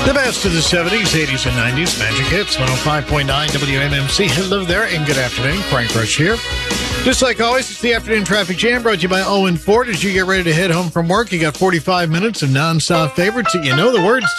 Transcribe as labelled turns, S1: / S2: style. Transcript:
S1: The best of the 70s, 80s, and 90s. Magic Hits, 105.9 WMMC. Hello there, and good afternoon. Frank Rush here. Just like always, it's the Afternoon Traffic Jam brought to you by Owen Ford. As you get ready to head home from work, you got 45 minutes of nonstop favorites that you know the words to.